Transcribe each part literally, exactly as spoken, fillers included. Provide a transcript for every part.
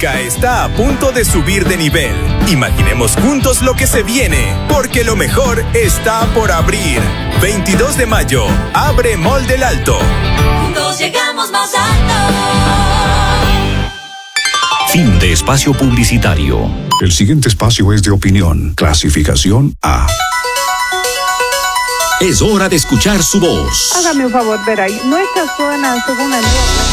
Mónica está a punto de subir de nivel. Imaginemos juntos lo que se viene, porque lo mejor está por abrir. veintidós de mayo, abre Mall del Alto. Juntos llegamos más alto. Fin de espacio publicitario. El siguiente espacio es de opinión. Clasificación A. Es hora de escuchar su voz. Hágame un favor, ver ahí. Nuestra zona, según la norma.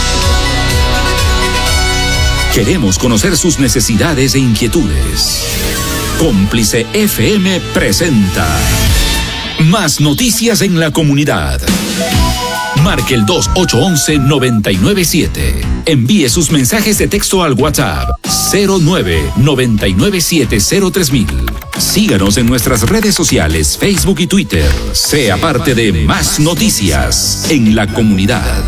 Queremos conocer sus necesidades e inquietudes. Cómplice F M presenta Más Noticias en la Comunidad. Marque el dos ocho uno uno, nueve nueve siete. Envíe sus mensajes de texto al WhatsApp cero nueve nueve nueve siete cero tres mil. Síganos en nuestras redes sociales, Facebook y Twitter. Sea parte de Más Noticias en la Comunidad.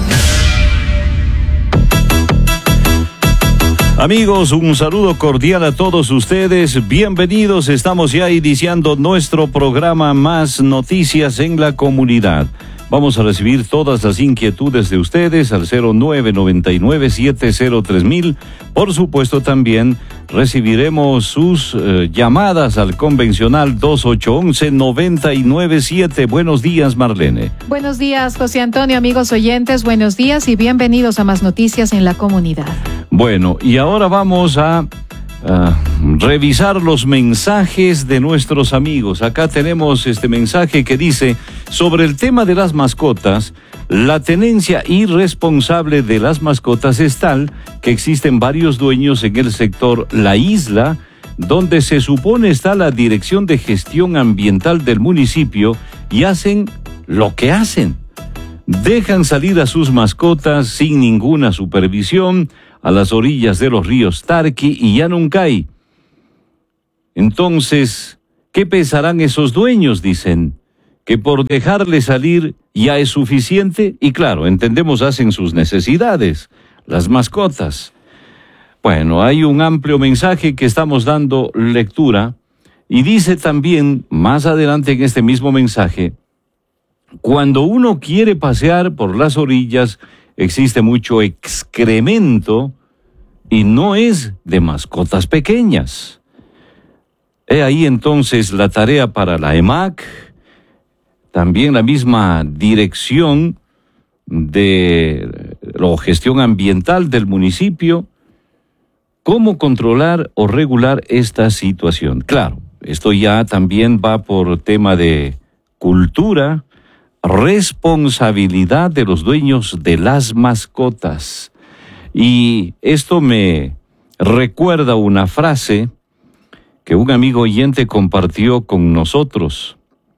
Amigos, un saludo cordial a todos ustedes. Bienvenidos. Estamos ya iniciando nuestro programa Más Noticias en la Comunidad. Vamos a recibir todas las inquietudes de ustedes al cero nueve nueve nueve siete cero tres mil. Por supuesto, también recibiremos sus eh, llamadas al convencional dos ocho uno uno, nueve nueve siete. Buenos días, Marlene. Buenos días, José Antonio, amigos oyentes. Buenos días y bienvenidos a Más Noticias en la Comunidad. Bueno, y ahora vamos a Uh, revisar los mensajes de nuestros amigos. Acá tenemos este mensaje que dice: sobre el tema de las mascotas, la tenencia irresponsable de las mascotas es tal que existen varios dueños en el sector La Isla, donde se supone está la Dirección de Gestión Ambiental del municipio, y hacen lo que hacen. Dejan salir a sus mascotas sin ninguna supervisión a las orillas de los ríos Tarqui y Yanuncay. Entonces, ¿qué pensarán esos dueños? Dicen que por dejarle salir ya es suficiente, y claro, entendemos, hacen sus necesidades, las mascotas. Bueno, hay un amplio mensaje que estamos dando lectura, y dice también, más adelante en este mismo mensaje, cuando uno quiere pasear por las orillas, existe mucho excremento y no es de mascotas pequeñas. He ahí entonces la tarea para la E M A C, también la misma dirección de la gestión ambiental del municipio, cómo controlar o regular esta situación. Claro, esto ya también va por tema de cultura, responsabilidad de los dueños de las mascotas. Y esto me recuerda una frase que un amigo oyente compartió con nosotros.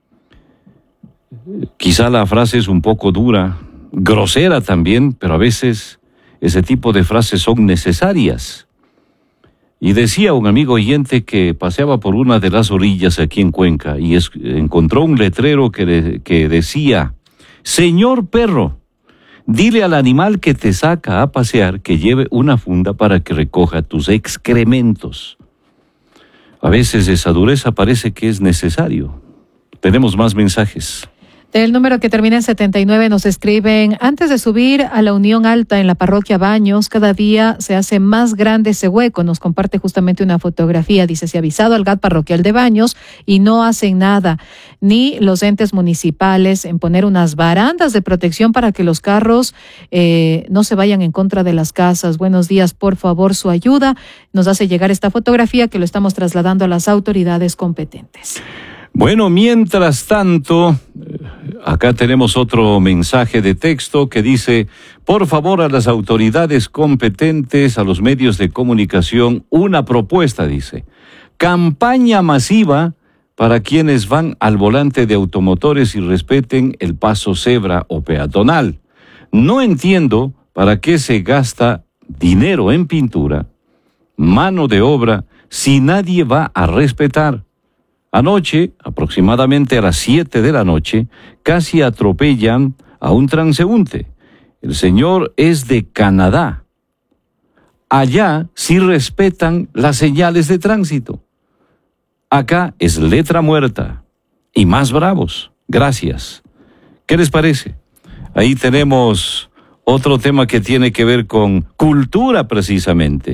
Quizá la frase es un poco dura, grosera también, pero a veces ese tipo de frases son necesarias. Y decía un amigo oyente que paseaba por una de las orillas aquí en Cuenca y es, encontró un letrero que, de, que decía: señor perro, dile al animal que te saca a pasear que lleve una funda para que recoja tus excrementos. A veces esa dureza parece que es necesario. Tenemos más mensajes. Del número que termina en setenta y nueve nos escriben: antes de subir a la Unión Alta en la parroquia Baños, cada día se hace más grande ese hueco. Nos comparte justamente una fotografía. Dice: se ha avisado al G A T parroquial de Baños y no hacen nada, ni los entes municipales, en poner unas barandas de protección para que los carros eh, no se vayan en contra de las casas. Buenos días, por favor, su ayuda. Nos hace llegar esta fotografía que lo estamos trasladando a las autoridades competentes. Bueno, mientras tanto, acá tenemos otro mensaje de texto que dice: por favor, a las autoridades competentes, a los medios de comunicación, una propuesta, dice: campaña masiva para quienes van al volante de automotores y respeten el paso cebra o peatonal. No entiendo para qué se gasta dinero en pintura, mano de obra, si nadie va a respetar. Anoche, aproximadamente a las siete de la noche, casi atropellan a un transeúnte. El señor es de Canadá. Allá sí respetan las señales de tránsito. Acá es letra muerta y más bravos. Gracias. ¿Qué les parece? Ahí tenemos otro tema que tiene que ver con cultura precisamente.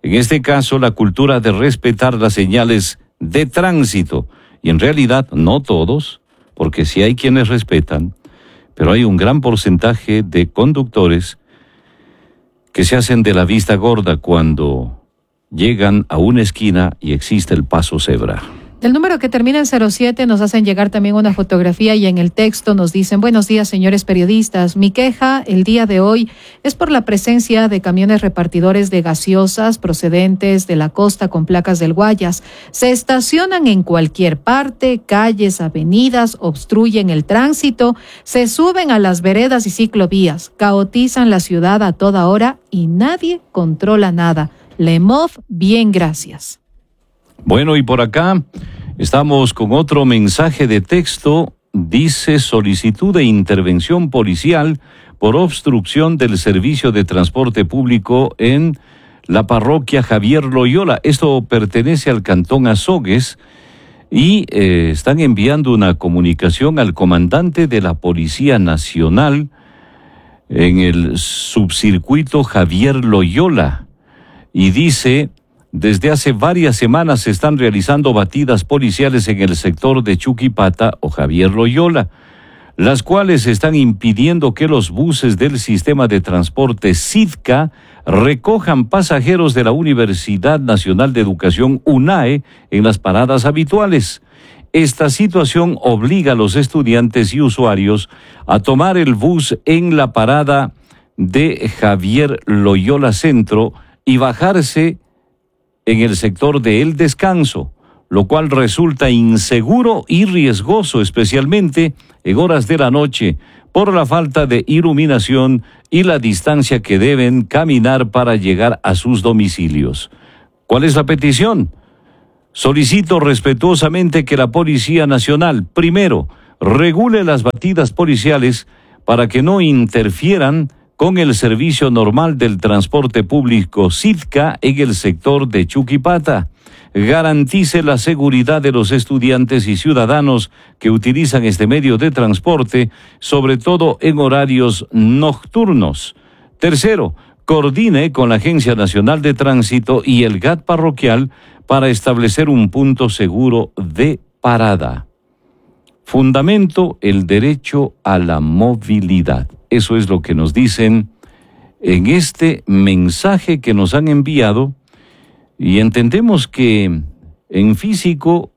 En este caso, la cultura de respetar las señales de tránsito. Y en realidad, no todos, porque sí hay quienes respetan, pero hay un gran porcentaje de conductores que se hacen de la vista gorda cuando llegan a una esquina y existe el paso cebra. Del número que termina en cero siete nos hacen llegar también una fotografía y en el texto nos dicen: buenos días, señores periodistas. Mi queja el día de hoy es por la presencia de camiones repartidores de gaseosas procedentes de la costa con placas del Guayas. Se estacionan en cualquier parte, calles, avenidas, obstruyen el tránsito, se suben a las veredas y ciclovías, caotizan la ciudad a toda hora y nadie controla nada. Lemov, bien, gracias. Bueno, y por acá estamos con otro mensaje de texto. Dice: solicitud de intervención policial por obstrucción del servicio de transporte público en la parroquia Javier Loyola. Esto pertenece al cantón Azogues y eh, están enviando una comunicación al comandante de la Policía Nacional en el subcircuito Javier Loyola. Y dice: desde hace varias semanas se están realizando batidas policiales en el sector de Chuquipata o Javier Loyola, las cuales están impidiendo que los buses del sistema de transporte SIDCA recojan pasajeros de la Universidad Nacional de Educación UNAE en las paradas habituales. Esta situación obliga a los estudiantes y usuarios a tomar el bus en la parada de Javier Loyola Centro y bajarse en el sector de El Descanso, lo cual resulta inseguro y riesgoso, especialmente en horas de la noche, por la falta de iluminación y la distancia que deben caminar para llegar a sus domicilios. ¿Cuál es la petición? Solicito respetuosamente que la Policía Nacional, primero, regule las batidas policiales para que no interfieran con el servicio normal del transporte público SIDCA en el sector de Chuquipata. Garantice la seguridad de los estudiantes y ciudadanos que utilizan este medio de transporte, sobre todo en horarios nocturnos. Tercero, coordine con la Agencia Nacional de Tránsito y el G A T parroquial para establecer un punto seguro de parada. Fundamento: el derecho a la movilidad. Eso es lo que nos dicen en este mensaje que nos han enviado, y entendemos que en físico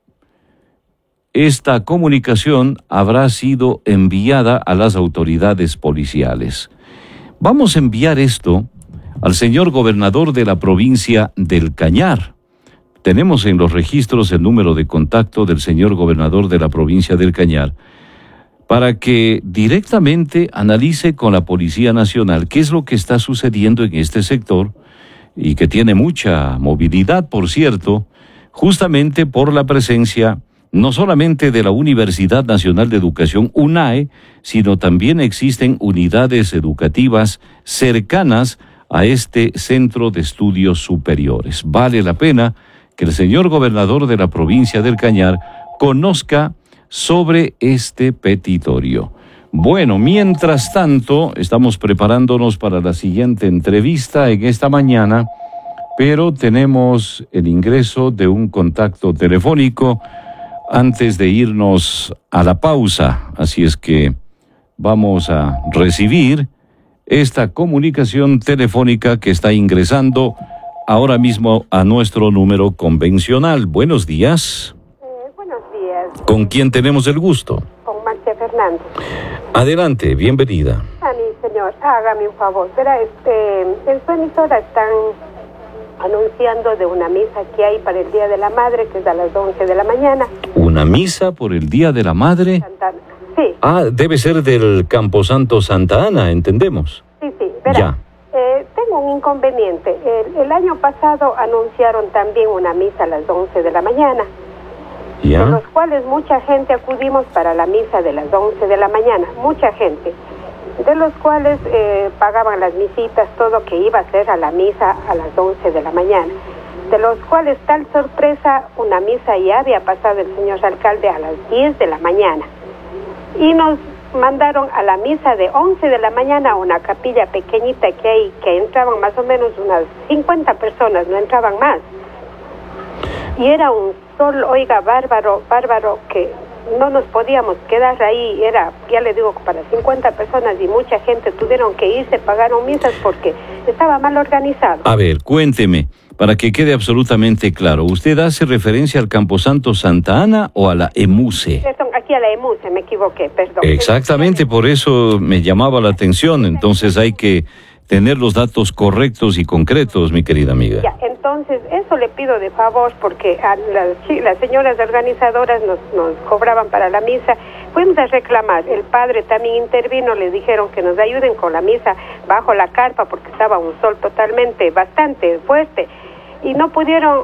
esta comunicación habrá sido enviada a las autoridades policiales. Vamos a enviar esto al señor gobernador de la provincia del Cañar. Tenemos en los registros el número de contacto del señor gobernador de la provincia del Cañar, para que directamente analice con la Policía Nacional qué es lo que está sucediendo en este sector, y que tiene mucha movilidad, por cierto, justamente por la presencia no solamente de la Universidad Nacional de Educación UNAE, sino también existen unidades educativas cercanas a este centro de estudios superiores. Vale la pena que el señor gobernador de la provincia del Cañar conozca sobre este petitorio. Bueno, mientras tanto, estamos preparándonos para la siguiente entrevista en esta mañana, pero tenemos el ingreso de un contacto telefónico antes de irnos a la pausa. Así es que vamos a recibir esta comunicación telefónica que está ingresando ahora mismo a nuestro número convencional. Buenos días. ¿Con quién tenemos el gusto? Con Marcia Fernández. Adelante, bienvenida. A mi señor, hágame un favor. Verá, este, en su emisora están anunciando de una misa que hay para el Día de la Madre, que es a las once de la mañana. ¿Una misa por el Día de la Madre? Santa, sí. Ah, debe ser del Camposanto Santa Ana, entendemos. Sí, sí, verá. Ya. Eh, tengo un inconveniente. El, el año pasado anunciaron también una misa a las once de la mañana. ¿Ya? De los cuales mucha gente acudimos para la misa de las once de la mañana, mucha gente, de los cuales eh, pagaban las misitas, todo que iba a ser a la misa a las once de la mañana, de los cuales, tal sorpresa, una misa ya había pasado el señor alcalde a las diez de la mañana, y nos mandaron a la misa de once de la mañana a una capilla pequeñita que hay, que entraban más o menos unas cincuenta personas, no entraban más. Y era un sol, oiga, bárbaro, bárbaro, que no nos podíamos quedar ahí, era, ya le digo, para cincuenta personas y mucha gente tuvieron que irse, pagaron misas porque estaba mal organizado. A ver, cuénteme, para que quede absolutamente claro, ¿usted hace referencia al Camposanto Santa Ana o a la EMUCE? Perdón, aquí a la EMUCE, me equivoqué, perdón. Exactamente, por eso me llamaba la atención, entonces hay que tener los datos correctos y concretos, mi querida amiga. Ya, entonces, eso le pido de favor, porque a las, las señoras organizadoras nos, nos cobraban para la misa. Fuimos a reclamar, el padre también intervino, le dijeron que nos ayuden con la misa bajo la carpa, porque estaba un sol totalmente, bastante fuerte, y no pudieron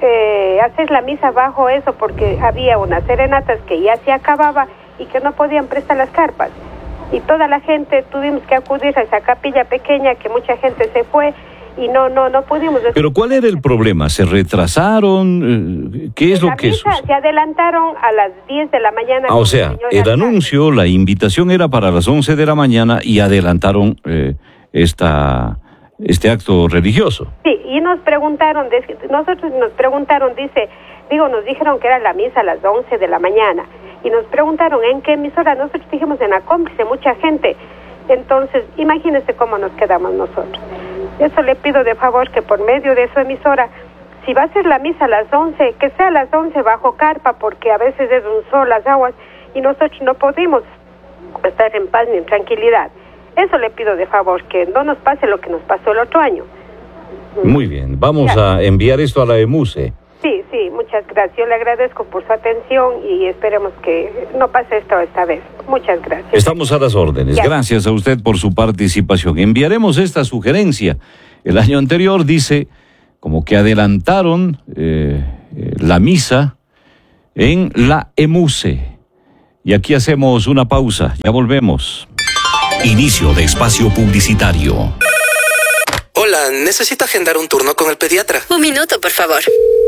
eh, hacer la misa bajo eso, porque había unas serenatas que ya se acababa y que no podían prestar las carpas. Y toda la gente tuvimos que acudir a esa capilla pequeña, que mucha gente se fue y no no no pudimos. Pero ¿cuál era el problema? ¿Se retrasaron? ¿Qué es la lo que misa sucede? Se adelantaron a las diez de la mañana. Ah, o sea, el anuncio, la invitación era para las once de la mañana y adelantaron eh, esta este acto religioso. Sí, y nos preguntaron, nosotros nos preguntaron, dice, digo, nos dijeron que era la misa a las once de la mañana. Y nos preguntaron en qué emisora. Nosotros dijimos en la cómplice, mucha gente. Entonces, imagínense cómo nos quedamos nosotros. Eso le pido de favor que por medio de su emisora, si va a ser la misa a las once, que sea a las once bajo carpa, porque a veces es un sol, las aguas, y nosotros no podemos estar en paz ni en tranquilidad. Eso le pido de favor, que no nos pase lo que nos pasó el otro año. Muy bien, vamos ya a enviar esto a la EMUCE. Sí, sí, muchas gracias. Yo le agradezco por su atención y esperemos que no pase esto esta vez. Muchas gracias. Estamos a las órdenes. Ya. Gracias a usted por su participación. Enviaremos esta sugerencia. El año anterior dice como que adelantaron eh, la misa en la EMUCE. Y aquí hacemos una pausa. Ya volvemos. Inicio de espacio publicitario. Hola, necesito agendar un turno con el pediatra. Un minuto, por favor.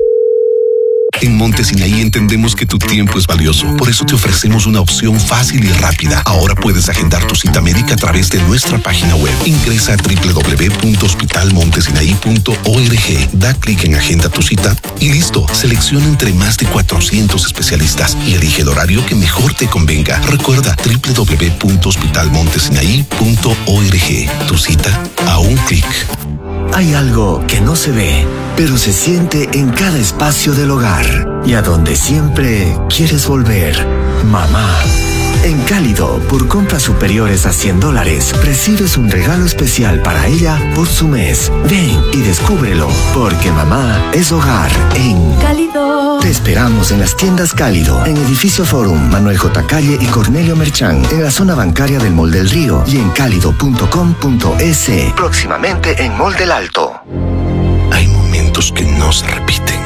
En Monte Sinaí entendemos que tu tiempo es valioso. Por eso te ofrecemos una opción fácil y rápida. Ahora puedes agendar tu cita médica a través de nuestra página web. Ingresa a doble u doble u doble u punto hospital montesinaí punto org. Da clic en Agenda tu cita y listo. Selecciona entre más de cuatrocientos especialistas y elige el horario que mejor te convenga. Recuerda doble u doble u doble u punto hospital montesinaí punto org. Tu cita a un clic. Hay algo que no se ve, pero se siente en cada espacio del hogar y a donde siempre quieres volver. Mamá. En Cálido, por compras superiores a cien dólares, recibes un regalo especial para ella por su mes. Ven y descúbrelo, porque mamá es hogar en Cálido. Te esperamos en las tiendas Cálido, en Edificio Forum, Manuel J. Calle y Cornelio Merchán, en la zona bancaria del Mall del Río y en cálido punto com punto es. Próximamente en Mall del Alto. Hay momentos que no se repiten.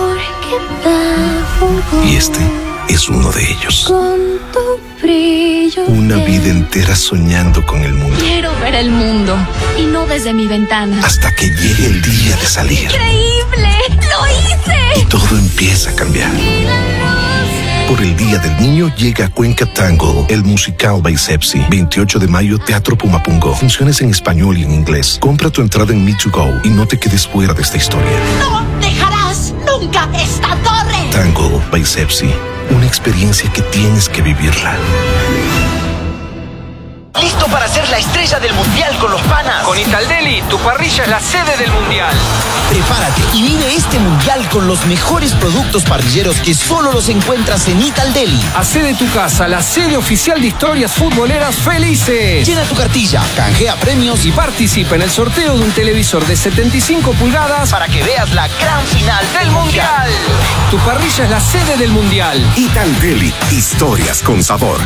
Y este es uno de ellos. Con tu brillo. Una vida entera soñando con el mundo. Quiero ver el mundo y no desde mi ventana. Hasta que llegue el día de salir. ¡Increíble! ¡Lo hice! Y todo empieza a cambiar. Por el Día del Niño llega a Cuenca Tango, el musical by Sepsi. veintiocho de mayo, Teatro Pumapungo. Funciones en español y en inglés. Compra tu entrada en Me to Go y no te quedes fuera de esta historia. ¡No dejarás nunca esta torre! Tango by Sepsi. Una experiencia que tienes que vivirla. ¿Listo para ser la estrella del mundial con los panas? Con Italdeli, tu parrilla es la sede del mundial. Prepárate y vive este mundial con los mejores productos parrilleros que solo los encuentras en Italdeli. Hacé de tu casa la sede oficial de historias futboleras felices. Llena tu cartilla, canjea premios y participa en el sorteo de un televisor de setenta y cinco pulgadas para que veas la gran final del mundial. Tu parrilla es la sede del mundial. Italdeli, historias con sabor.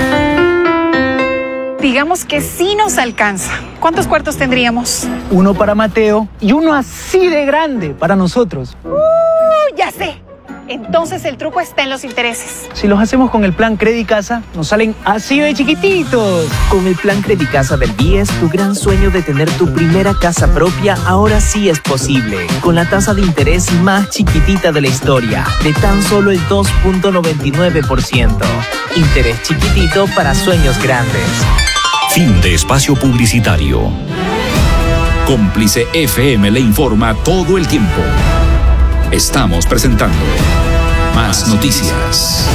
Digamos que sí nos alcanza. ¿Cuántos cuartos tendríamos? Uno para Mateo y uno así de grande para nosotros. Uh, ya sé. entonces el truco está en los intereses. Si los hacemos con el plan Credicasa, nos salen así de chiquititos. Con el plan Credicasa del B I E S, tu gran sueño de tener tu primera casa propia ahora sí es posible. Con la tasa de interés más chiquitita de la historia, de tan solo el dos punto noventa y nueve por ciento. Interés chiquitito para sueños grandes. Fin de espacio publicitario. Cómplice F M le informa todo el tiempo. Estamos presentando Más Noticias.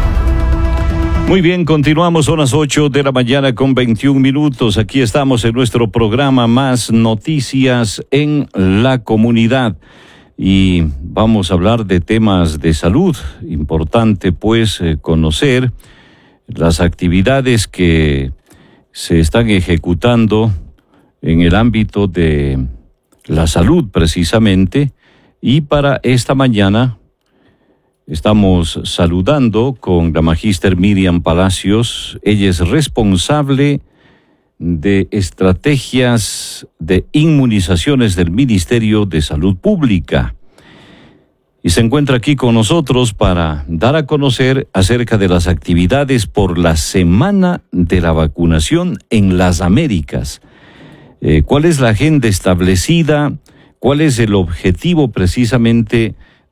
Muy bien, continuamos, son las ocho de la mañana con veintiún minutos. Aquí estamos en nuestro programa Más Noticias en la Comunidad. Y vamos a hablar de temas de salud. Importante, pues, eh, conocer las actividades que se están ejecutando en el ámbito de la salud, precisamente. Y para esta mañana estamos saludando con la magíster Miriam Palacios. Ella es responsable de estrategias de inmunizaciones del Ministerio de Salud Pública. Y se encuentra aquí con nosotros para dar a conocer acerca de las actividades por la Semana de la Vacunación en las Américas. Eh, ¿Cuál es la agenda establecida? ¿Cuál es el objetivo precisamente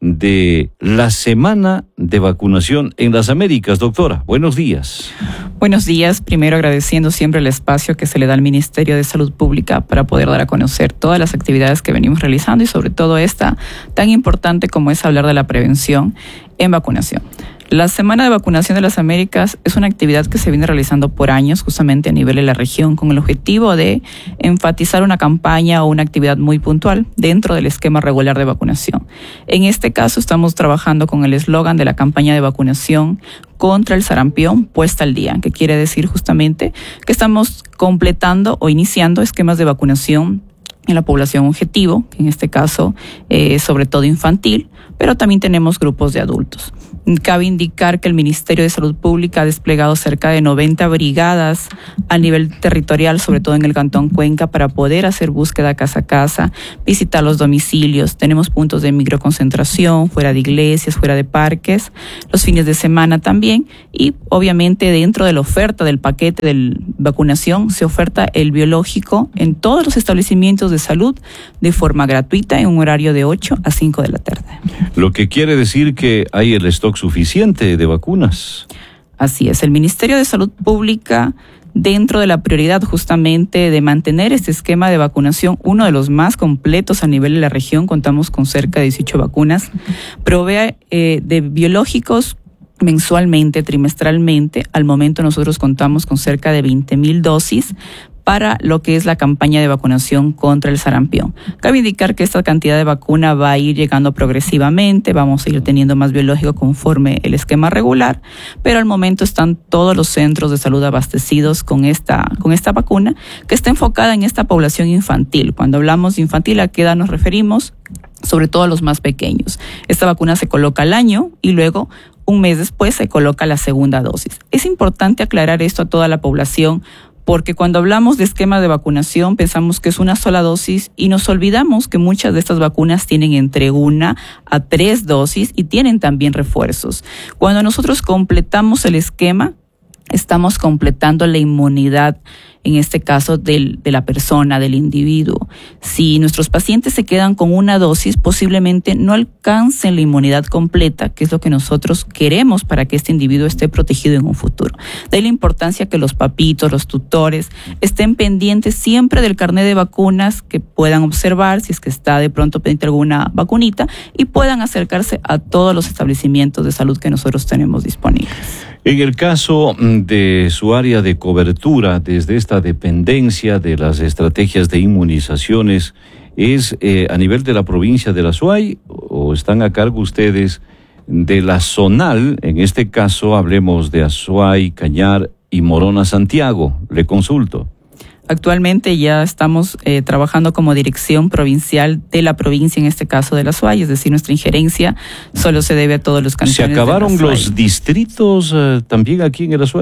de la Semana de Vacunación en las Américas? Doctora, buenos días. Buenos días. Primero agradeciendo siempre el espacio que se le da al Ministerio de Salud Pública para poder dar a conocer todas las actividades que venimos realizando y sobre todo esta tan importante como es hablar de la prevención en vacunación. La Semana de Vacunación de las Américas es una actividad que se viene realizando por años justamente a nivel de la región con el objetivo de enfatizar una campaña o una actividad muy puntual dentro del esquema regular de vacunación. En este caso estamos trabajando con el eslogan de la campaña de vacunación contra el sarampión puesta al día, que quiere decir justamente que estamos completando o iniciando esquemas de vacunación en la población objetivo, que en este caso es eh, sobre todo infantil, pero también tenemos grupos de adultos. Cabe indicar que el Ministerio de Salud Pública ha desplegado cerca de noventa brigadas a nivel territorial, sobre todo en el Cantón Cuenca, para poder hacer búsqueda casa a casa, visitar los domicilios. Tenemos puntos de microconcentración, fuera de iglesias, fuera de parques, los fines de semana también, y obviamente dentro de la oferta del paquete de vacunación se oferta el biológico en todos los establecimientos de salud de forma gratuita en un horario de ocho a cinco de la tarde. Lo que quiere decir que hay el stock suficiente de vacunas. Así es, el Ministerio de Salud Pública, dentro de la prioridad justamente de mantener este esquema de vacunación, uno de los más completos a nivel de la región, contamos con cerca de dieciocho vacunas, provee eh, de biológicos mensualmente, trimestralmente. Al momento nosotros contamos con cerca de veinte mil dosis para lo que es la campaña de vacunación contra el sarampión. Cabe indicar que esta cantidad de vacuna va a ir llegando progresivamente, vamos a ir teniendo más biológico conforme el esquema regular, pero al momento están todos los centros de salud abastecidos con esta, con esta vacuna que está enfocada en esta población infantil. Cuando hablamos de infantil, ¿a qué edad nos referimos? Sobre todo a los más pequeños. Esta vacuna se coloca al año y luego un mes después se coloca la segunda dosis. Es importante aclarar esto a toda la población, porque cuando hablamos de esquema de vacunación pensamos que es una sola dosis y nos olvidamos que muchas de estas vacunas tienen entre una a tres dosis y tienen también refuerzos. Cuando nosotros completamos el esquema, estamos completando la inmunidad, en este caso del, de la persona, del individuo. Si nuestros pacientes se quedan con una dosis, posiblemente no alcancen la inmunidad completa, que es lo que nosotros queremos para que este individuo esté protegido en un futuro. De ahí la importancia que los papitos, los tutores, estén pendientes siempre del carnet de vacunas, que puedan observar si es que está de pronto pendiente alguna vacunita y puedan acercarse a todos los establecimientos de salud que nosotros tenemos disponibles. En el caso de su área de cobertura, desde esta dependencia de las estrategias de inmunizaciones, ¿es eh, a nivel de la provincia de la Azuay o están a cargo ustedes de la zonal? En este caso hablemos de Azuay, Cañar y Morona Santiago. Le consulto. Actualmente ya estamos eh, trabajando como dirección provincial de la provincia, en este caso de la Azuay, es decir, nuestra injerencia solo se debe a todos los cantones. ¿Se acabaron los distritos eh, también aquí en el Azuay?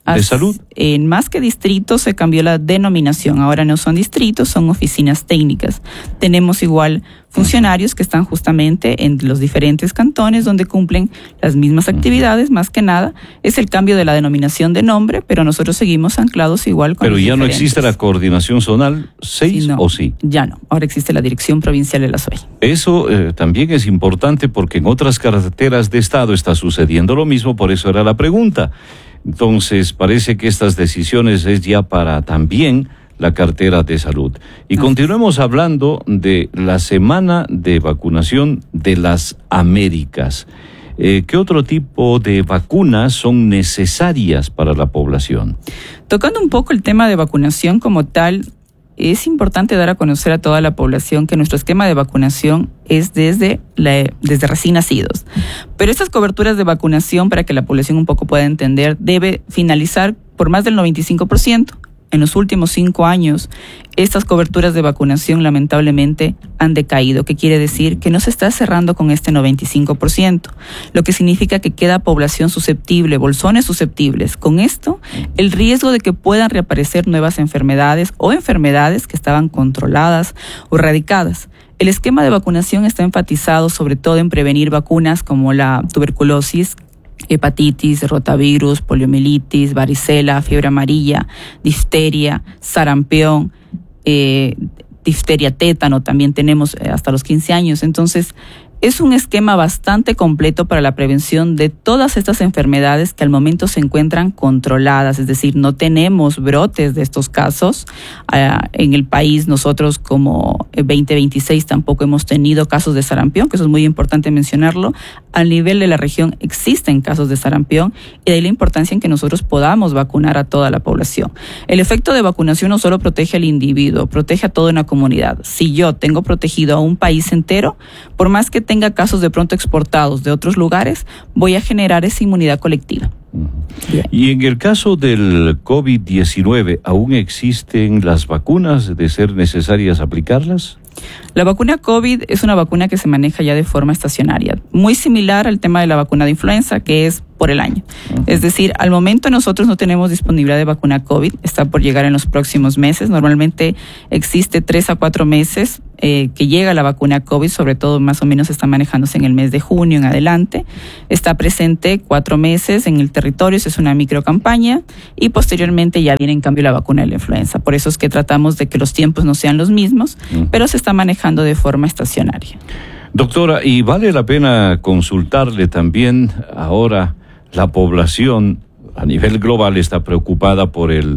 de As, salud. En más que distritos se cambió la denominación. Ahora no son distritos, son oficinas técnicas. Tenemos igual funcionarios que están justamente en los diferentes cantones donde cumplen las mismas actividades, más que nada. Es el cambio de la denominación de nombre, pero nosotros seguimos anclados igual con Pero los ya no diferentes. existe la coordinación zonal seis, Sí, no, ¿o sí? Ya no. Ahora existe la Dirección Provincial de la S O E. Eso eh, también es importante porque en otras carreteras de estado está sucediendo lo mismo, por eso era la pregunta. Entonces, parece que estas decisiones es ya para también la cartera de salud. Y no. Continuemos hablando de la semana de vacunación de las Américas. Eh, ¿Qué otro tipo de vacunas son necesarias para la población? Tocando un poco el tema de vacunación como tal, es importante dar a conocer a toda la población que nuestro esquema de vacunación es desde, la, desde recién nacidos. Pero estas coberturas de vacunación, para que la población un poco pueda entender, debe finalizar por más del noventa y cinco por ciento. En los últimos cinco años, estas coberturas de vacunación lamentablemente han decaído, que quiere decir que no se está cerrando con este noventa y cinco por ciento, lo que significa que queda población susceptible, bolsones susceptibles. Con esto, el riesgo de que puedan reaparecer nuevas enfermedades o enfermedades que estaban controladas o erradicadas. El esquema de vacunación está enfatizado sobre todo en prevenir vacunas como la tuberculosis, hepatitis, rotavirus, poliomielitis, varicela, fiebre amarilla, difteria, sarampión, eh, difteria tétano, también tenemos hasta los quince años. Entonces, es un esquema bastante completo para la prevención de todas estas enfermedades que al momento se encuentran controladas, es decir, no tenemos brotes de estos casos. Uh, en el país nosotros como veinte veintiséis tampoco hemos tenido casos de sarampión, que eso es muy importante mencionarlo. A nivel de la región existen casos de sarampión y de ahí la importancia en que nosotros podamos vacunar a toda la población. El efecto de vacunación no solo protege al individuo, protege a toda una comunidad. Si yo tengo protegido a un país entero, por más que tenga casos de pronto exportados de otros lugares, voy a generar esa inmunidad colectiva. Bien. Y en el caso del COVID diecinueve, ¿aún existen las vacunas de ser necesarias aplicarlas? La vacuna COVID es una vacuna que se maneja ya de forma estacionaria, muy similar al tema de la vacuna de influenza, que es por el año. Uh-huh. Es decir, al momento nosotros no tenemos disponibilidad de vacuna COVID, está por llegar en los próximos meses. Normalmente existe tres a cuatro meses eh, que llega la vacuna COVID, sobre todo más o menos está manejándose en el mes de junio en adelante. Está presente cuatro meses en el territorio, es una microcampaña y posteriormente ya viene en cambio la vacuna de la influenza. Por eso es que tratamos de que los tiempos no sean los mismos, uh-huh. pero se está manejando de forma estacionaria. Doctora, y vale la pena consultarle también ahora. La población a nivel global está preocupada por el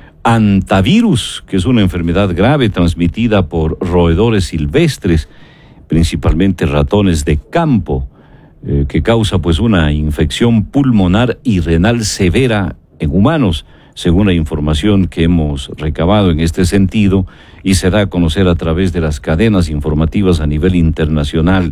hantavirus, que es una enfermedad grave transmitida por roedores silvestres, principalmente ratones de campo, eh, que causa pues una infección pulmonar y renal severa en humanos, según la información que hemos recabado en este sentido y se da a conocer a través de las cadenas informativas a nivel internacional.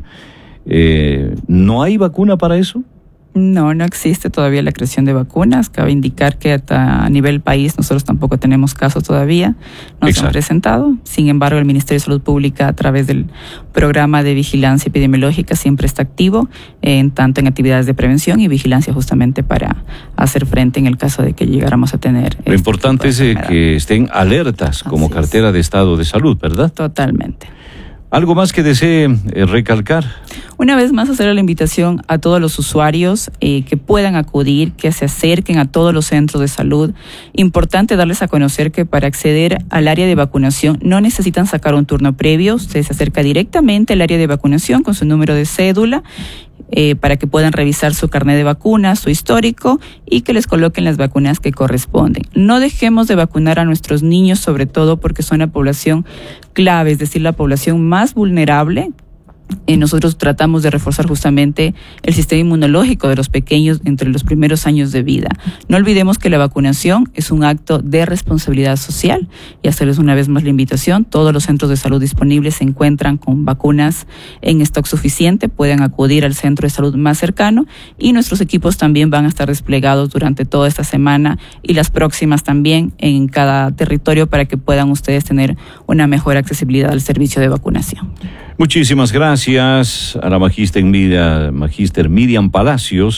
Eh, ¿no hay vacuna para eso? No, no existe todavía la creación de vacunas. Cabe indicar que hasta a nivel país nosotros tampoco tenemos casos todavía, no se han presentado. Sin embargo, el Ministerio de Salud Pública, a través del programa de vigilancia epidemiológica, siempre está activo, en tanto en actividades de prevención y vigilancia, justamente para hacer frente en el caso de que llegáramos a tener. Lo este importante es que estén alertas como Así cartera es. de Estado de Salud, ¿verdad? Totalmente. ¿Algo más que desee eh, recalcar? Una vez más, hacer la invitación a todos los usuarios eh, que puedan acudir, que se acerquen a todos los centros de salud. Importante darles a conocer que para acceder al área de vacunación no necesitan sacar un turno previo. Usted se acerca directamente al área de vacunación con su número de cédula eh, para que puedan revisar su carnet de vacunas, su histórico y que les coloquen las vacunas que corresponden. No dejemos de vacunar a nuestros niños, sobre todo porque son la población clave, es decir, la población más vulnerable. Eh, nosotros tratamos de reforzar justamente el sistema inmunológico de los pequeños entre los primeros años de vida. No olvidemos que la vacunación es un acto de responsabilidad social y hacerles una vez más la invitación. Todos los centros de salud disponibles se encuentran con vacunas en stock suficiente, pueden acudir al centro de salud más cercano y nuestros equipos también van a estar desplegados durante toda esta semana y las próximas también en cada territorio para que puedan ustedes tener una mejor accesibilidad al servicio de vacunación. Muchísimas gracias a la magíster Miriam, magíster Miriam Palacios,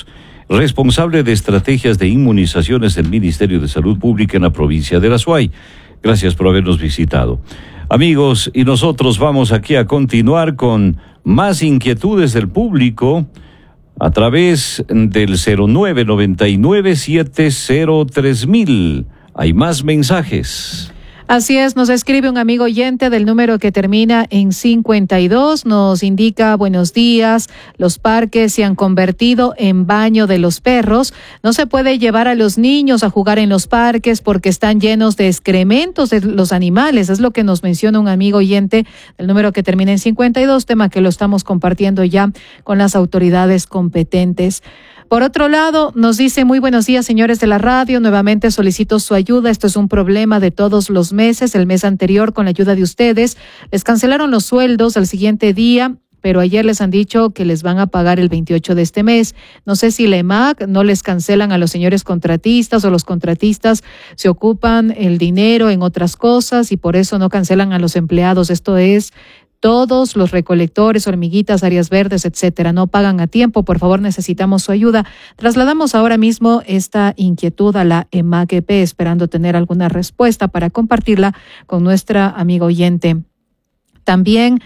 responsable de estrategias de inmunizaciones del Ministerio de Salud Pública en la provincia de La Suay. Gracias por habernos visitado. Amigos, y nosotros vamos aquí a continuar con más inquietudes del público a través del cero nueve noventa y nueve siete cero tres mil. Hay más mensajes. Así es, nos escribe un amigo oyente del número que termina en cincuenta y dos, nos indica: buenos días, los parques se han convertido en baño de los perros, no se puede llevar a los niños a jugar en los parques porque están llenos de excrementos de los animales, es lo que nos menciona un amigo oyente del número que termina en cincuenta y dos, tema que lo estamos compartiendo ya con las autoridades competentes. Por otro lado, nos dice: muy buenos días, señores de la radio, nuevamente solicito su ayuda, esto es un problema de todos los meses. El mes anterior, con la ayuda de ustedes, les cancelaron los sueldos al siguiente día, pero ayer les han dicho que les van a pagar el veintiocho de este mes. No sé si la E M A C no les cancelan a los señores contratistas o los contratistas se ocupan el dinero en otras cosas y por eso no cancelan a los empleados. Esto es... todos los recolectores, hormiguitas, áreas verdes, etcétera, no pagan a tiempo. Por favor, necesitamos su ayuda. Trasladamos ahora mismo esta inquietud a la E M A G P, esperando tener alguna respuesta para compartirla con nuestra amiga oyente. También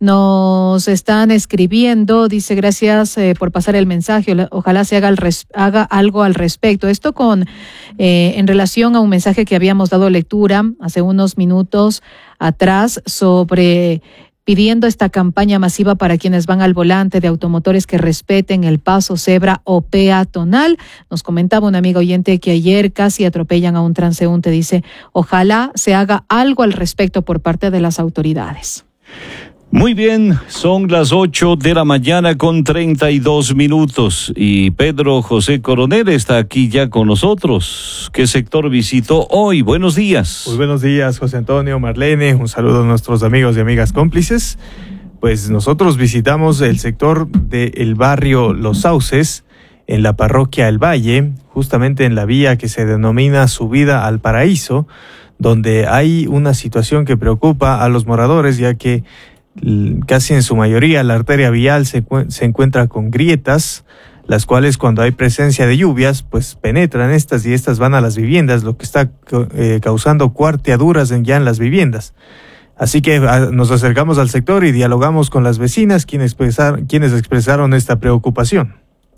nos están escribiendo, dice: gracias eh, por pasar el mensaje, ojalá se haga, el res, haga algo al respecto. Esto con eh, en relación a un mensaje que habíamos dado lectura hace unos minutos atrás sobre pidiendo esta campaña masiva para quienes van al volante de automotores que respeten el paso cebra o peatonal. Nos comentaba un amigo oyente que ayer casi atropellan a un transeúnte. Dice: ojalá se haga algo al respecto por parte de las autoridades. Muy bien, son las ocho de la mañana con treinta y dos minutos y Pedro José Coronel está aquí ya con nosotros. ¿Qué sector visitó hoy? Buenos días. Muy buenos días, José Antonio, Marlene, un saludo a nuestros amigos y amigas cómplices. Pues nosotros visitamos el sector del barrio Los Sauces, en la parroquia El Valle, justamente en la vía que se denomina Subida al Paraíso, donde hay una situación que preocupa a los moradores, ya que casi en su mayoría la arteria vial se, se encuentra con grietas, las cuales cuando hay presencia de lluvias, pues penetran estas y estas van a las viviendas, lo que está eh, causando cuarteaduras en, ya en las viviendas. Así que a, nos acercamos al sector y dialogamos con las vecinas, quienes, expresar, quienes expresaron esta preocupación.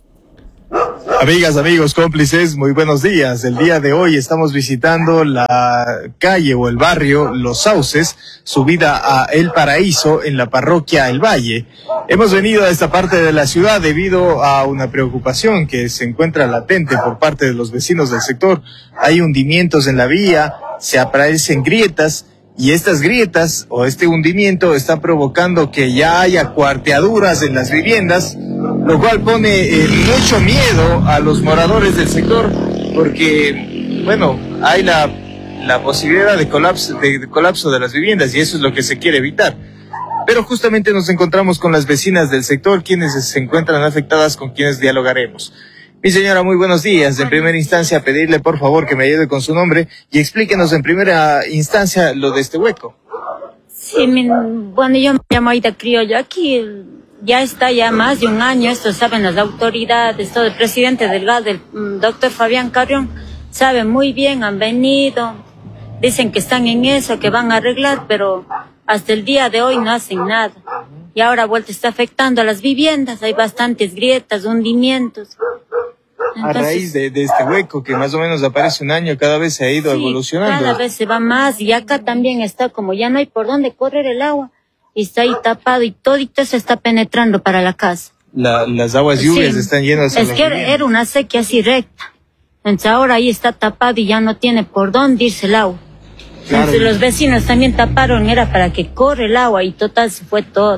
Amigas, amigos, cómplices, muy buenos días. El día de hoy estamos visitando la calle o el barrio Los Sauces, subida a El Paraíso en la parroquia El Valle. Hemos venido a esta parte de la ciudad debido a una preocupación que se encuentra latente por parte de los vecinos del sector. Hay hundimientos en la vía, se aparecen grietas y estas grietas o este hundimiento está provocando que ya haya cuarteaduras en las viviendas, lo cual pone eh, mucho miedo a los moradores del sector porque, bueno, hay la, la posibilidad de colapso, de, de colapso de las viviendas y eso es lo que se quiere evitar. Pero justamente nos encontramos con las vecinas del sector, quienes se encuentran afectadas, con quienes dialogaremos. Mi señora, muy buenos días. En primera instancia, pedirle por favor que me ayude con su nombre y explíquenos en primera instancia lo de este hueco. Sí, mi, bueno, yo me llamo Aida Criollo. Aquí ya está ya más de un año, esto saben las autoridades, todo el presidente del G A D, el doctor Fabián Carrión, sabe muy bien, han venido, dicen que están en eso, que van a arreglar, pero hasta el día de hoy no hacen nada. Y ahora vuelta está afectando a las viviendas, hay bastantes grietas, hundimientos. Entonces, a raíz de, de este hueco que más o menos aparece un año, cada vez se ha ido sí, evolucionando. Cada vez se va más y acá también está como ya no hay por dónde correr el agua y está ahí tapado y todito se está penetrando para la casa. La, las aguas lluvias sí, están llenas de Es que viviendas. Era una sequía así recta. Entonces ahora ahí está tapado y ya no tiene por dónde irse el agua. Claro. Entonces los vecinos también taparon, era para que corre el agua y total se fue todo.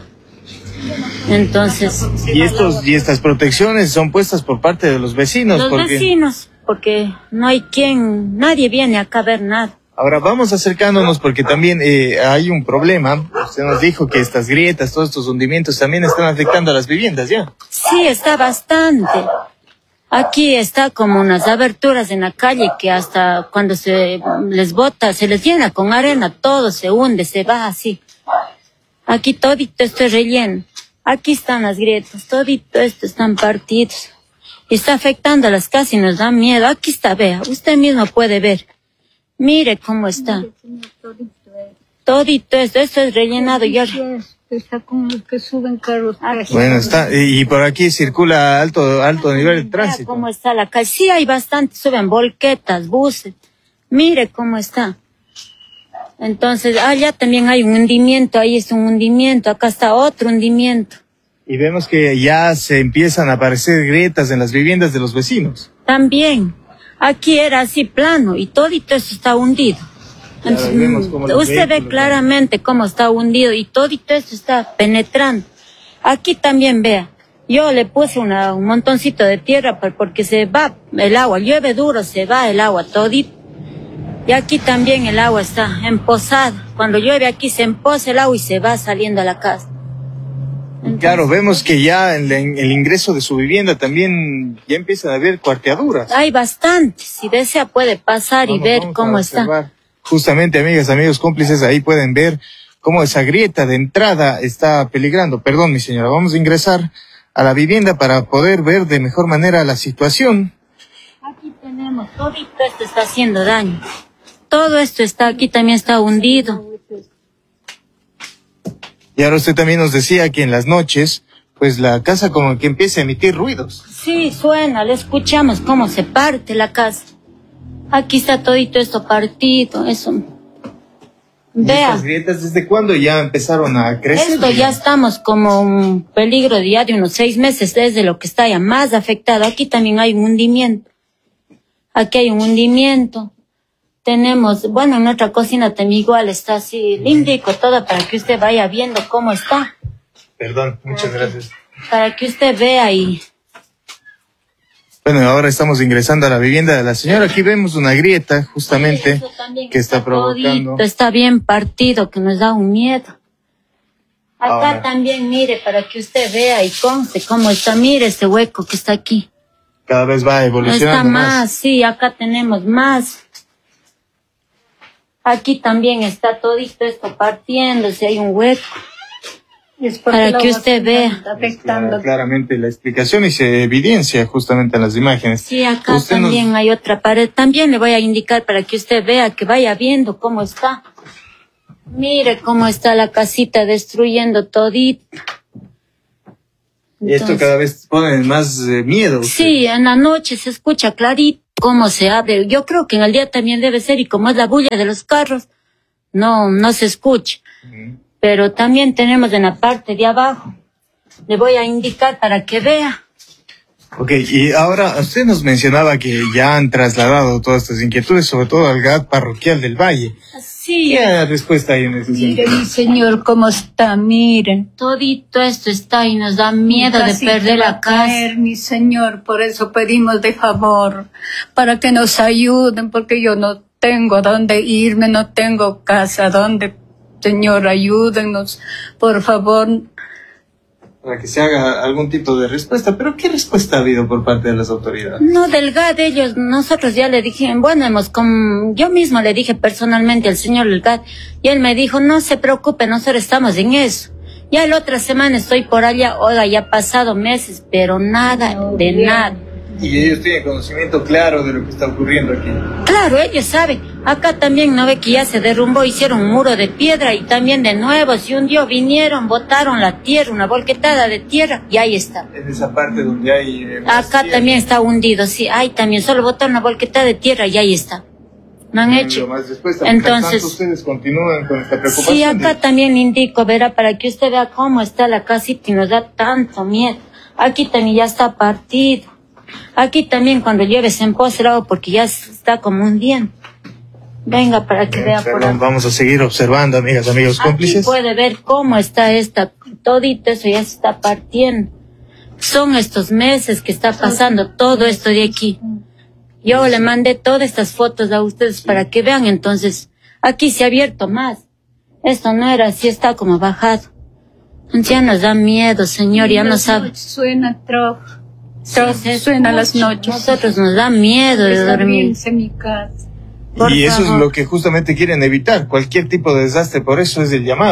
Entonces y estos y estas protecciones son puestas por parte de los vecinos los porque... vecinos porque no hay quien, nadie viene acá a ver nada. Ahora vamos acercándonos porque también eh, hay un problema. Usted nos dijo que estas grietas, todos estos hundimientos también están afectando a las viviendas, ¿ya? Sí, está bastante. Aquí está como unas aberturas en la calle que hasta cuando se les bota, se les llena con arena, todo se hunde, se va así. Aquí todito esto es relleno. Aquí están las grietas, todito esto están partidos. y está afectando a las casas y nos da miedo. Aquí está, vea, usted mismo puede ver. Mire cómo está. Todito esto, esto es rellenado. Ya. Está con los que suben carros. Bueno, está, y por aquí circula alto, alto nivel de tránsito. Mira cómo está la calle. Sí, hay bastante, suben volquetas, buses. Mire cómo está. Entonces, allá también hay un hundimiento, ahí es un hundimiento, acá está otro hundimiento. Y vemos que ya se empiezan a aparecer grietas en las viviendas de los vecinos. También, aquí era así plano y todito eso está hundido. Entonces, usted ve claramente cómo está hundido y todito esto está penetrando. Aquí también vea, yo le puse una, un montoncito de tierra porque se va el agua, llueve duro, se va el agua todito. Y aquí también el agua está empozada. Cuando llueve aquí se empoza el agua y se va saliendo a la casa. Entonces, claro, vemos que ya en el ingreso de su vivienda también ya empiezan a haber cuarteaduras. Hay bastantes, si desea puede pasar vamos, y ver cómo está. Justamente, amigas, amigos cómplices, ahí pueden ver cómo esa grieta de entrada está peligrando. Perdón, mi señora, vamos a ingresar a la vivienda para poder ver de mejor manera la situación. Aquí tenemos, todito esto está haciendo daño. Todo esto está aquí, también está hundido. Y ahora usted también nos decía que en las noches, pues la casa como que empieza a emitir ruidos. Sí, suena, le escuchamos cómo se parte la casa. Aquí está todito esto partido, eso. Vea. ¿Estas grietas desde cuándo ya empezaron a crecer? Esto ya estamos como un peligro de ya de unos seis meses desde lo que está ya más afectado. Aquí también hay un hundimiento. Aquí hay un hundimiento. Tenemos, bueno, en nuestra cocina también igual está así, le indico todo para que usted vaya viendo cómo está. Perdón, muchas gracias. Para que usted vea y... Bueno, ahora estamos ingresando a la vivienda de la señora. Aquí vemos una grieta, justamente, que está, está provocando... Todito, está bien partido, que nos da un miedo. Acá ahora también, mire, para que usted vea y conste cómo está. Mire este hueco que está aquí. Cada vez va evolucionando está más. más. Sí, acá tenemos más. Aquí también está todito esto partiéndose, hay un hueco. Para que usted vea. Afectando. Claramente la explicación y se evidencia justamente en las imágenes. Sí, acá usted también nos... hay otra pared. También le voy a indicar para que usted vea, que vaya viendo cómo está. Mire cómo está la casita destruyendo todito. Y esto cada vez pone más eh, miedo. Usted. Sí, en la noche se escucha clarito cómo se abre. Yo creo que en el día también debe ser, y como es la bulla de los carros, no, no se escucha. Uh-huh. Pero también tenemos en la parte de abajo. Le voy a indicar para que vea. Ok, y ahora usted nos mencionaba que ya han trasladado todas estas inquietudes, sobre todo al G A T parroquial del Valle. Sí. ¿Qué respuesta hay en ese sentido? Mire, mi señor, cómo está, miren. Todito esto está y nos da miedo de perder la casa. Caer, mi señor, por eso pedimos de favor, para que nos ayuden, porque yo no tengo a dónde irme, no tengo casa donde... Señor, ayúdenos, por favor. Para que se haga algún tipo de respuesta. ¿Pero qué respuesta ha habido por parte de las autoridades? No, del G A T, ellos, nosotros ya le dije, bueno, hemos con, yo mismo le dije personalmente al señor del G A T, y él me dijo, no se preocupe, nosotros estamos en eso. Ya la otra semana estoy por allá, oiga, ya ha pasado meses, pero nada, no, de bien. nada. Y ellos tienen conocimiento claro de lo que está ocurriendo aquí. Claro, ellos saben. Acá también no ve que ya se derrumbó, hicieron un muro de piedra y también de nuevo se hundió, vinieron, botaron la tierra, una volquetada de tierra y ahí está. En esa parte donde hay... Eh, acá tierra. También está hundido, sí, ahí también, solo botaron una volquetada de tierra y ahí está. No han Bien, hecho. Más después, entonces, ustedes continúan con esta preocupación. Sí, acá de... también indico, verá, para que usted vea cómo está la casita y nos da tanto miedo. Aquí también ya está partido. Aquí también cuando llueve se empoza el agua porque ya está como un día. Venga para que Bien, vea por ahí. Vamos a seguir observando, amigas, amigos cómplices. Aquí puede ver cómo está esta, todito eso ya se está partiendo. Son estos meses que está pasando todo esto de aquí. Yo le mandé todas estas fotos a ustedes para que vean, entonces aquí se ha abierto más. Esto no era así, está como bajado. Ya nos da miedo, señor, ya no sabe. Suena trof. Entonces, suena las noches. Nosotros nos da miedo de dormir. En mi casa. Por y eso favor. Es lo que justamente quieren evitar, cualquier tipo de desastre, por eso es el llamado.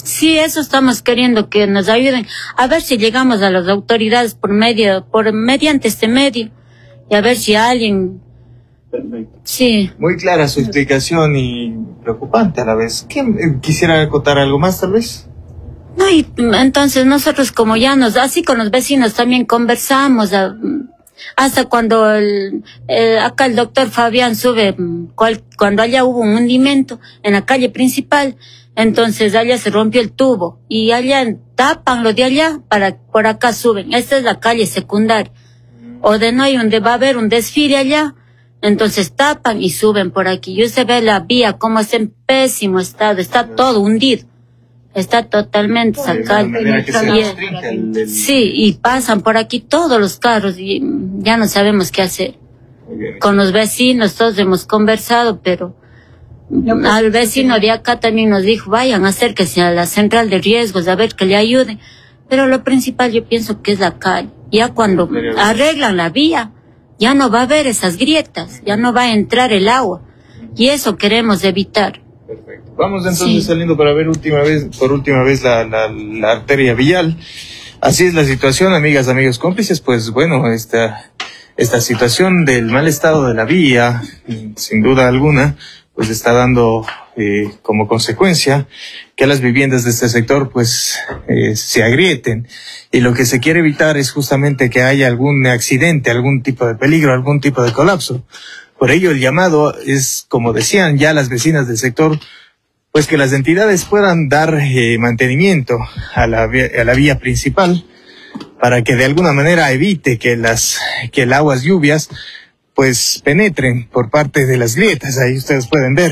Sí, eso estamos queriendo, que nos ayuden. A ver si llegamos a las autoridades por medio, por mediante este medio. Y a ver si alguien... Perfecto. Sí. Muy clara su explicación y preocupante a la vez. ¿Qué, eh, quisiera acotar algo más, tal vez? No, y entonces nosotros como ya nos, así con los vecinos también conversamos, a, hasta cuando el, el, acá el doctor Fabián sube, cual, cuando allá hubo un hundimiento en la calle principal, entonces allá se rompió el tubo y allá tapan lo de allá para por acá suben. Esta es la calle secundaria. O de no hay donde va a haber un desfile allá, entonces tapan y suben por aquí. Y usted ve la vía como es en pésimo estado, está todo hundido. Está totalmente sacado. Sí, y pasan por aquí todos los carros y ya no sabemos qué hacer. Con los vecinos todos hemos conversado, pero al vecino de acá también nos dijo, vayan, acérquense a la central de riesgos a ver que le ayuden. Pero lo principal yo pienso que es la calle. Ya cuando arreglan la vía, ya no va a haber esas grietas, ya no va a entrar el agua. Y eso queremos evitar. Perfecto. Vamos entonces Sí. saliendo para ver última vez, por última vez la, la, la arteria vial. Así es la situación, amigas, amigos, cómplices. Pues bueno, esta, esta situación del mal estado de la vía, sin duda alguna, pues está dando eh, como consecuencia que las viviendas de este sector pues eh, se agrieten, y lo que se quiere evitar es justamente que haya algún accidente, algún tipo de peligro, algún tipo de colapso. Por ello el llamado es, como decían ya las vecinas del sector, pues que las entidades puedan dar eh, mantenimiento a la, a la vía principal para que de alguna manera evite que las que el aguas lluvias pues penetren por parte de las grietas. Ahí ustedes pueden ver.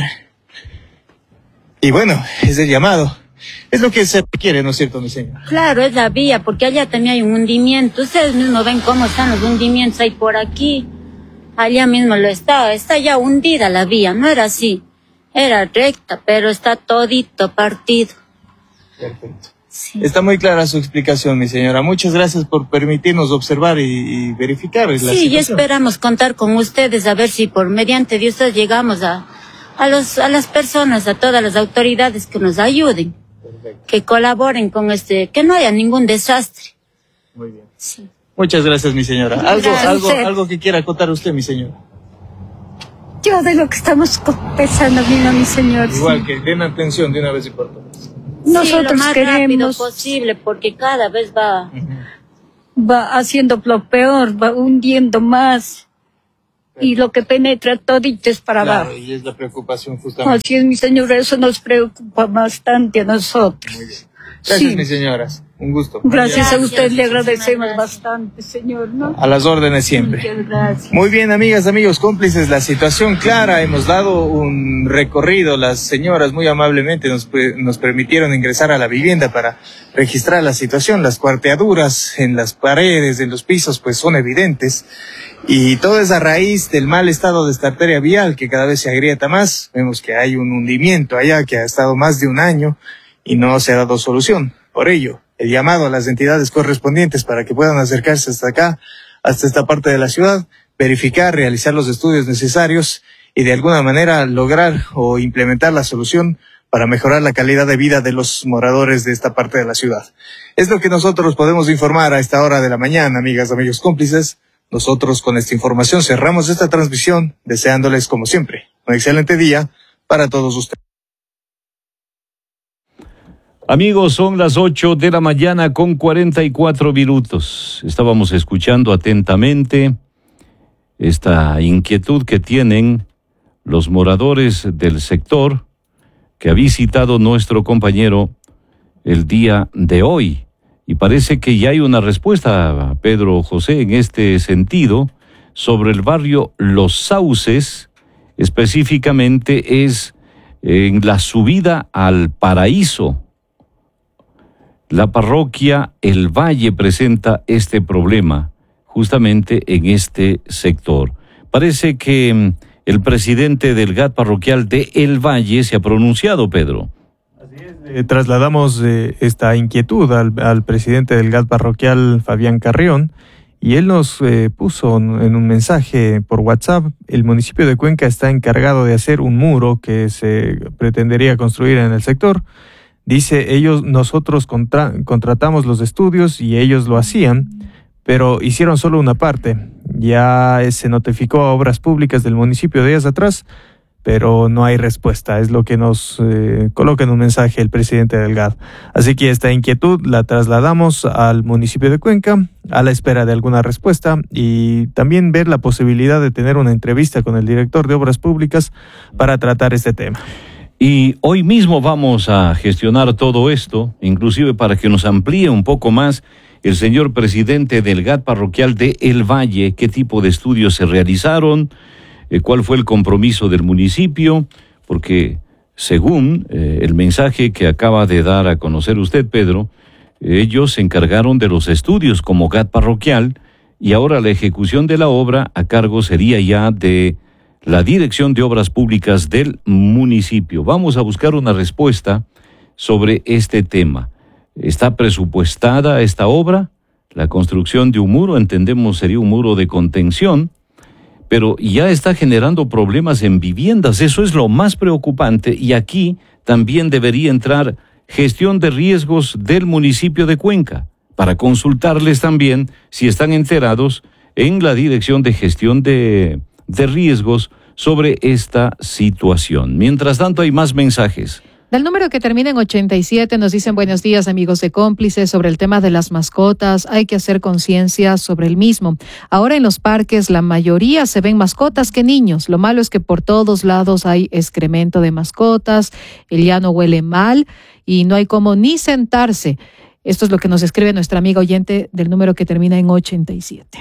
Y bueno, es el llamado. Es lo que se requiere, ¿no es cierto, mi señora? Claro, es la vía, porque allá también hay un hundimiento. Ustedes mismos ven cómo están los hundimientos ahí por aquí. Allá mismo lo está, está ya hundida la vía, no era así. Era recta, pero está todito partido. Perfecto. Sí. Está muy clara su explicación, mi señora. Muchas gracias por permitirnos observar y, y verificar la situación. Sí, y esperamos contar con ustedes, a ver si por mediante de ustedes llegamos a, a, los, a las personas, a todas las autoridades que nos ayuden. Perfecto. Que colaboren con este, que no haya ningún desastre. Muy bien. Sí. Muchas gracias, mi señora. ¿Algo, algo, algo que quiera contar usted, mi señora? Yo de lo que estamos pensando, mira, mi señor. Igual sí. Que den atención de una vez y por todas. Nosotros sí, lo más queremos rápido posible, porque cada vez va uh-huh. va haciendo lo peor, va hundiendo más. Pero, y lo que penetra todito es para claro, abajo. Y es la preocupación justamente. Así es, mi señor, eso nos preocupa bastante a nosotros. Muy bien. Gracias, sí. Mis señoras. Un gusto. Gracias, gracias a usted, gracias, le agradecemos gracias. bastante, señor, ¿no? A las órdenes siempre. Muchas gracias. Muy bien, amigas, amigos, cómplices, la situación clara. Hemos dado un recorrido. Las señoras muy amablemente nos, nos permitieron ingresar a la vivienda para registrar la situación. Las cuarteaduras en las paredes, en los pisos, pues son evidentes. Y todo es a raíz del mal estado de esta arteria vial, que cada vez se agrieta más. Vemos que hay un hundimiento allá que ha estado más de un año y no se ha dado solución. Por ello, el llamado a las entidades correspondientes para que puedan acercarse hasta acá, hasta esta parte de la ciudad, verificar, realizar los estudios necesarios y de alguna manera lograr o implementar la solución para mejorar la calidad de vida de los moradores de esta parte de la ciudad. Es lo que nosotros podemos informar a esta hora de la mañana, amigas, amigos cómplices. Nosotros con esta información cerramos esta transmisión, deseándoles, como siempre, un excelente día para todos ustedes. Amigos, son las ocho de la mañana con cuarenta y cuatro minutos. Estábamos escuchando atentamente esta inquietud que tienen los moradores del sector que ha visitado nuestro compañero el día de hoy. Y parece que ya hay una respuesta, Pedro José, en este sentido, sobre el barrio Los Sauces, específicamente es en la subida al Paraíso. La parroquia El Valle presenta este problema justamente en este sector. Parece que el presidente del G A T parroquial de El Valle se ha pronunciado, Pedro. Así es, eh, trasladamos eh, esta inquietud al, al presidente del G A T parroquial, Fabián Carrión, y él nos eh, puso en un mensaje por WhatsApp: el municipio de Cuenca está encargado de hacer un muro que se pretendería construir en el sector. Dice, ellos, nosotros contra, contratamos los estudios y ellos lo hacían, pero hicieron solo una parte. Ya se notificó a Obras Públicas del municipio de días atrás, pero no hay respuesta. Es lo que nos eh, coloca en un mensaje el presidente Delgado. Así que esta inquietud la trasladamos al municipio de Cuenca a la espera de alguna respuesta y también ver la posibilidad de tener una entrevista con el director de Obras Públicas para tratar este tema. Y hoy mismo vamos a gestionar todo esto, inclusive para que nos amplíe un poco más el señor presidente del G A T parroquial de El Valle, qué tipo de estudios se realizaron, eh, cuál fue el compromiso del municipio, porque según eh, el mensaje que acaba de dar a conocer usted, Pedro, ellos se encargaron de los estudios como G A T parroquial y ahora la ejecución de la obra a cargo sería ya de la Dirección de Obras Públicas del municipio. Vamos a buscar una respuesta sobre este tema. ¿Está presupuestada esta obra? La construcción de un muro, entendemos, sería un muro de contención, pero ya está generando problemas en viviendas. Eso es lo más preocupante y aquí también debería entrar gestión de riesgos del municipio de Cuenca para consultarles también si están enterados en la Dirección de Gestión de de riesgos sobre esta situación. Mientras tanto, hay más mensajes. Del número que termina en ochenta y siete nos dicen buenos días amigos de Cómplices sobre el tema de las mascotas. Hay que hacer conciencia sobre el mismo. Ahora en los parques la mayoría se ven mascotas que niños. Lo malo es que por todos lados hay excremento de mascotas, el llano huele mal y no hay como ni sentarse. Esto es lo que nos escribe nuestra amiga oyente del número que termina en ochenta y siete.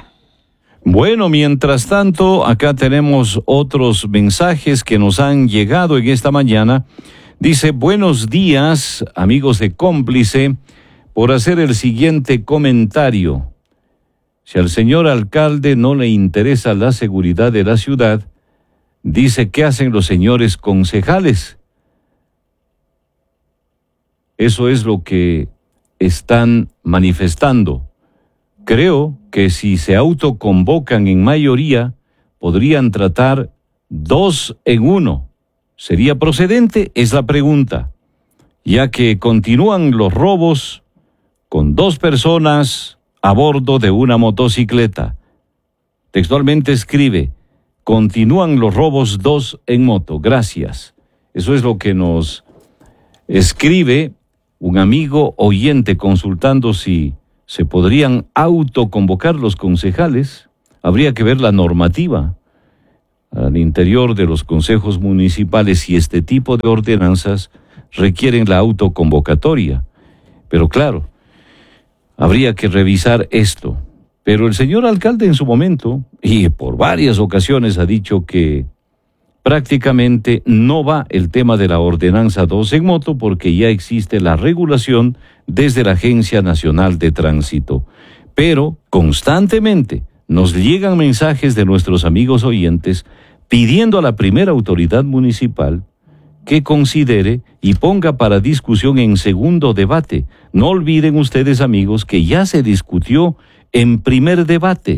Bueno, mientras tanto, acá tenemos otros mensajes que nos han llegado en esta mañana. Dice, buenos días, amigos de Cómplice, por hacer el siguiente comentario. Si al señor alcalde no le interesa la seguridad de la ciudad, dice, ¿qué hacen los señores concejales? Eso es lo que están manifestando. Creo que si se autoconvocan en mayoría, podrían tratar dos en uno. ¿Sería procedente? Es la pregunta, ya que continúan los robos con dos personas a bordo de una motocicleta. Textualmente escribe, continúan los robos dos en moto. Gracias. Eso es lo que nos escribe un amigo oyente consultando si se podrían autoconvocar los concejales. Habría que ver la normativa al interior de los consejos municipales si este tipo de ordenanzas requieren la autoconvocatoria. Pero claro, habría que revisar esto. Pero el señor alcalde en su momento, y por varias ocasiones ha dicho que prácticamente no va el tema de la ordenanza dos en moto porque ya existe la regulación desde la Agencia Nacional de Tránsito. Pero constantemente nos llegan mensajes de nuestros amigos oyentes pidiendo a la primera autoridad municipal que considere y ponga para discusión en segundo debate. No olviden ustedes, amigos, que ya se discutió en primer debate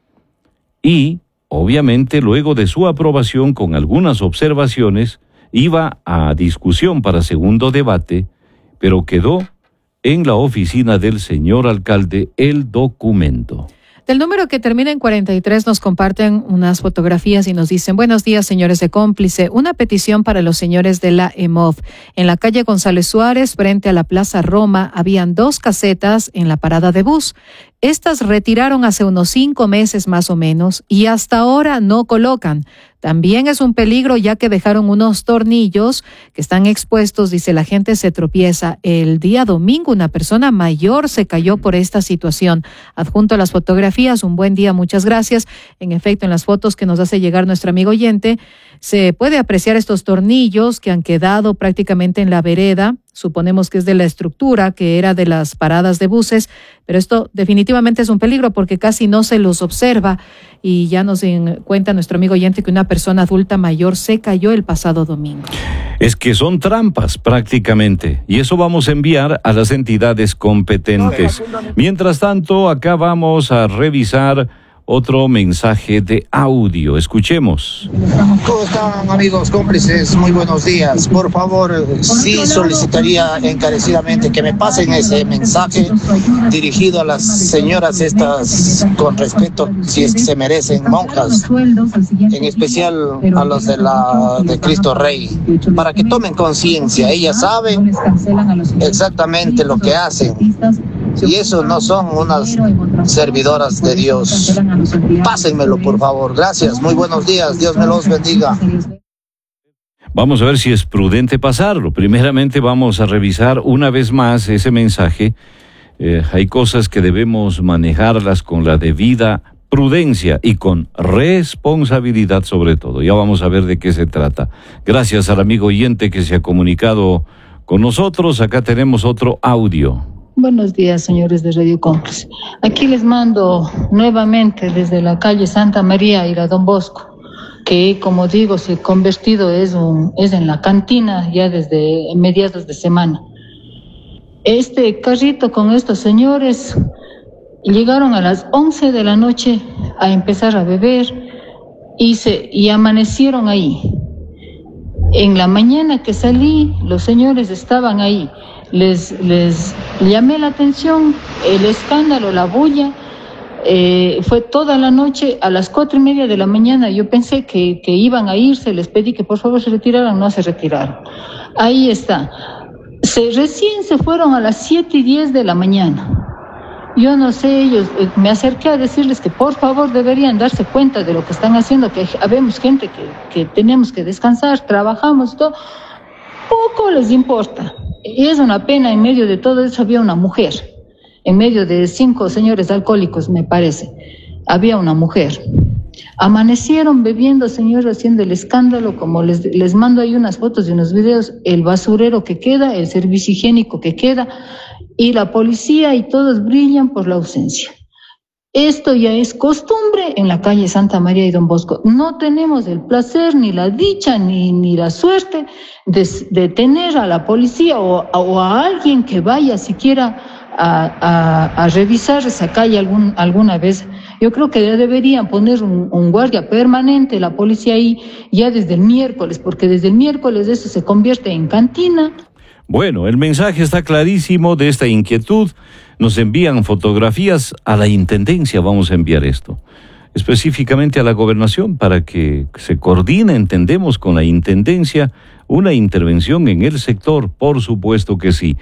y obviamente, luego de su aprobación con algunas observaciones, iba a discusión para segundo debate, pero quedó en la oficina del señor alcalde el documento. Del número que termina en cuarenta y tres nos comparten unas fotografías y nos dicen, buenos días señores de Cómplice, una petición para los señores de la E M O V. En la calle González Suárez, frente a la Plaza Roma, habían dos casetas en la parada de bus. Estas retiraron hace unos cinco meses más o menos y hasta ahora no colocan. También es un peligro ya que dejaron unos tornillos que están expuestos, dice la gente se tropieza. El día domingo una persona mayor se cayó por esta situación. Adjunto a las fotografías, un buen día, muchas gracias. En efecto, en las fotos que nos hace llegar nuestro amigo oyente, se puede apreciar estos tornillos que han quedado prácticamente en la vereda. Suponemos que es de la estructura que era de las paradas de buses, pero esto definitivamente es un peligro porque casi no se los observa y ya nos cuenta nuestro amigo oyente que una persona adulta mayor se cayó el pasado domingo. Es que son trampas prácticamente y eso vamos a enviar a las entidades competentes. Mientras tanto, acá vamos a revisar otro mensaje de audio. Escuchemos. ¿Cómo están, amigos cómplices? Muy buenos días. Por favor, sí solicitaría encarecidamente que me pasen ese mensaje dirigido a las señoras estas con respeto, si es que se merecen, monjas, en especial a los de la de Cristo Rey, para que tomen conciencia. Ellas saben exactamente lo que hacen y eso no son unas servidoras de Dios. Pásenmelo, por favor. Gracias. Muy buenos días. Dios me los bendiga. Vamos a ver si es prudente pasarlo. Primeramente vamos a revisar una vez más ese mensaje. Eh, hay cosas que debemos manejarlas con la debida prudencia y con responsabilidad sobre todo. Ya vamos a ver de qué se trata. Gracias al amigo oyente que se ha comunicado con nosotros. Acá tenemos otro audio. Buenos días, señores de Radio Cómplice. Aquí les mando nuevamente desde la calle Santa María ir a Don Bosco, que como digo, se ha convertido es, un, es en la cantina ya desde mediados de semana. Este carrito con estos señores llegaron a las once de la noche a empezar a beber y, se, y amanecieron ahí. En la mañana que salí, los señores estaban ahí. Les, les llamé la atención, el escándalo, la bulla, eh, fue toda la noche. A las cuatro y media de la mañana yo pensé que, que iban a irse, les pedí que por favor se retiraran, no se retiraron. Ahí está. Se, recién se fueron a las siete y diez de la mañana. Yo no sé, ellos, eh, me acerqué a decirles que por favor deberían darse cuenta de lo que están haciendo, que habemos gente que, que tenemos que descansar, trabajamos y todo. Poco les importa. Y es una pena, en medio de todo eso había una mujer, en medio de cinco señores alcohólicos, me parece, había una mujer. Amanecieron bebiendo, señores, haciendo el escándalo, como les, les mando ahí unas fotos y unos videos, el basurero que queda, el servicio higiénico que queda, y la policía y todos brillan por la ausencia. Esto ya es costumbre en la calle Santa María y Don Bosco. No tenemos el placer, ni la dicha, ni, ni la suerte de, de tener a la policía o, o a alguien que vaya siquiera a, a, a revisar esa calle algún, alguna vez. Yo creo que deberían poner un, un guardia permanente, la policía ahí, ya desde el miércoles, porque desde el miércoles eso se convierte en cantina. Bueno, el mensaje está clarísimo de esta inquietud. Nos envían fotografías a la Intendencia, vamos a enviar esto, específicamente a la Gobernación, para que se coordine, entendemos, con la Intendencia, una intervención en el sector, por supuesto que sí.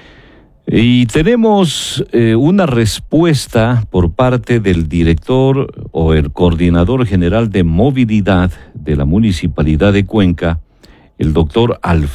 Y tenemos eh, una respuesta por parte del director o el coordinador general de movilidad de la Municipalidad de Cuenca, el doctor Alfredo